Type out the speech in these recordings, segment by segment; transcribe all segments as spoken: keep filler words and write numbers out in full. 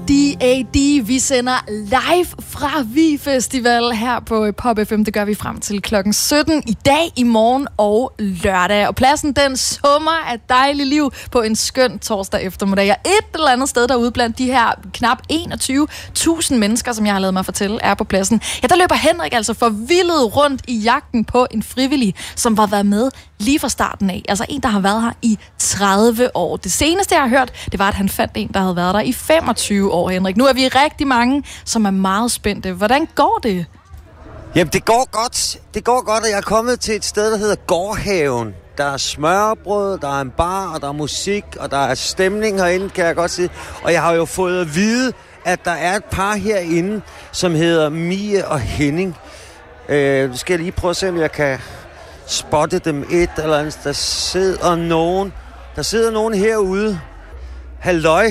D A D. Vi sender live fra Vi Festival her på Pop F M. Det gør vi frem til klokken sytten i dag, i morgen og lørdag. Og pladsen, den summer af dejligt liv på en skøn torsdag eftermiddag. Og et eller andet sted derude blandt de her knap enogtyve tusind mennesker, som jeg har lavet mig fortælle, er på pladsen. Ja, der løber Henrik altså forvildet rundt i jagten på en frivillig, som var været med lige fra starten af. Altså en, der har været her i tredive år. Det seneste, jeg har hørt, det var, at han fandt en, der havde været der i femogtyve år, Henrik. Nu er vi rigtig mange, som er meget spændte. Hvordan går det? Jamen, det går godt. Det går godt, at jeg er kommet til et sted, der hedder Gårdhaven. Der er smørbrød, der er en bar, og der er musik, og der er stemning herinde, kan jeg godt sige. Og jeg har jo fået at vide, at der er et par herinde, som hedder Mie og Henning. Øh, nu skal jeg lige prøve at se, om jeg kan spotte dem et eller andet. Der sidder nogen. Der sidder nogen herude. Halløj.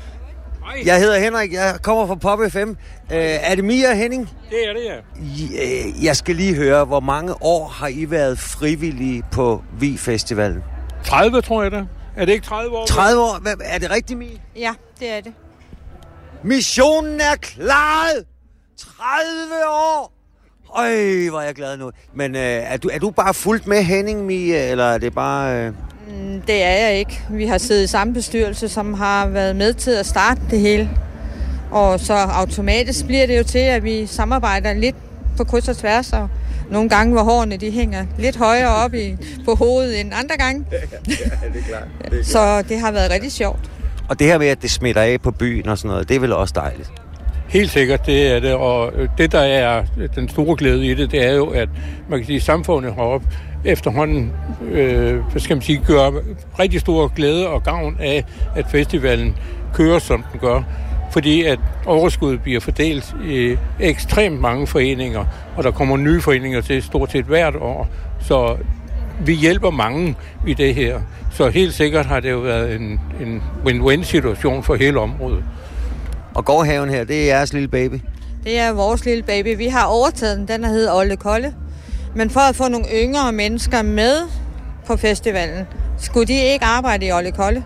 Jeg hedder Henrik, jeg kommer fra Pop F M. Øh, er det Mia og Henning? Det er det, ja. Jeg skal lige høre, hvor mange år har I været frivillige på Vi Festivalen? tredive, tror jeg da. Er det ikke tredive år? tredive år? Er det rigtigt, Mia? Ja, det er det. Missionen er klaret! tredive år! Øj, hvor er jeg glad nu. Men øh, er, du, er du bare fuldt med Henning, Mia, eller er det bare... Øh... Det er jeg ikke. Vi har siddet i samme bestyrelse, som har været med til at starte det hele. Og så automatisk bliver det jo til, at vi samarbejder lidt på kryds og tværs, og nogle gange, hvor hårene de hænger lidt højere op i, på hovedet end andre gange. Ja, det er klart. Det er klart. Så det har været rigtig sjovt. Og det her med, at det smitter af på byen og sådan noget, det er vel også dejligt? Helt sikkert, det er det. Og det, der er den store glæde i det, det er jo, at man kan sige, at samfundet heroppe efterhånden, øh, hvad skal man sige, gør rigtig stor glæde og gavn af, at festivalen kører, som den gør. Fordi at overskuddet bliver fordelt i ekstremt mange foreninger, og der kommer nye foreninger til stort set hvert år. Så vi hjælper mange i det her. Så helt sikkert har det jo været en, en win-win-situation for hele området. Og Gårdhaven her, det er jeres lille baby? Det er vores lille baby. Vi har overtaget den. Den hedder Olle Kolle. Men for at få nogle yngre mennesker med på festivalen, skulle de ikke arbejde i Olle Kolle,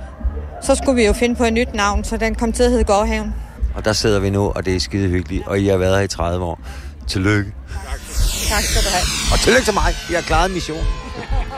så skulle vi jo finde på et nyt navn, så den kom til at hedde Gårdhaven. Og der sidder vi nu, og det er skide hyggeligt, og I har været her i tredive år. Tillykke. Tak skal du have. Og tillykke til mig. I har klaret missionen.